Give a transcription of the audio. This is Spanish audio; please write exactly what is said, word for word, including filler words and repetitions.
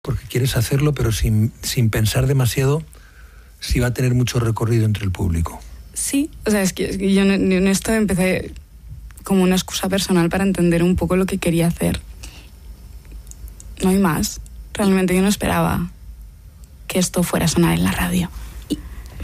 porque quieres hacerlo, pero sin, sin pensar demasiado si va a tener mucho recorrido entre el público. Sí, o sea, es que, es que yo en, en esto empecé como una excusa personal para entender un poco lo que quería hacer. No hay más. Realmente yo no esperaba que esto fuera a sonar en la radio.